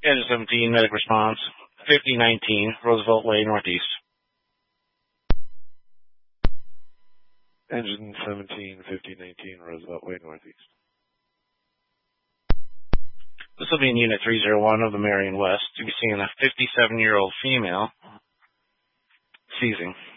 Engine 17, medic response. 5019, Roosevelt Way, Northeast. Engine 17, 5019, Roosevelt Way, Northeast. This will be in Unit 301 of the Marion West. You'll be seeing a 57-year-old female seizing.